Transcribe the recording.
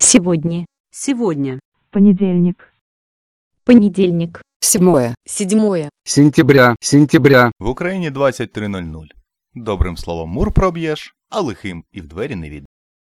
Сегодня. Сегодня. Понедельник. Понедельник. 7 сентября. В Україні 23:00. Добрим словом мур проб'єш, а лихим і в двері не відеш.